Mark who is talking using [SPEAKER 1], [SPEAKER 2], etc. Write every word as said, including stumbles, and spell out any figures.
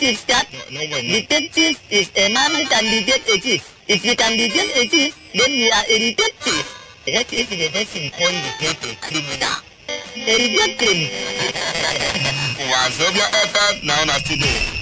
[SPEAKER 1] detective, sir.
[SPEAKER 2] No, no way. No.
[SPEAKER 1] Detective is a man who can detect a thief. If you can detect a thief, then you are a detective.
[SPEAKER 2] What if the person point detect a criminal?
[SPEAKER 1] A detective.
[SPEAKER 2] Was over ever now not today.